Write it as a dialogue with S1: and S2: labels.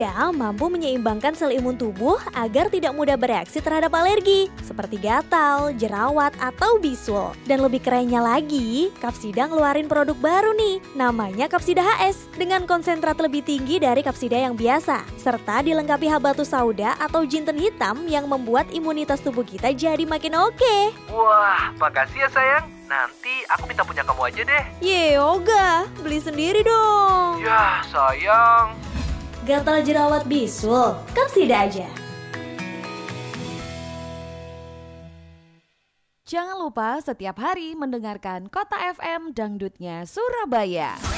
S1: mampu menyeimbangkan sel imun tubuh agar tidak mudah bereaksi terhadap alergi, seperti gatal, jerawat, atau bisul. Dan lebih kerennya lagi, Kapsida ngeluarin produk baru nih, namanya Kapsida HS, dengan konsentrat lebih tinggi dari Kapsida yang biasa, serta dilengkapi habatus sauda atau jinten hitam yang membuat imunitas tubuh kita jadi makin oke.
S2: Wah, makasih ya sayang. Nanti aku minta punya kamu aja deh.
S1: Yoga, beli sendiri dong.
S2: Yah, sayang.
S1: Gatal jerawat bisul, Kapsida aja.
S3: Jangan lupa setiap hari mendengarkan Kota FM Dangdutnya Surabaya.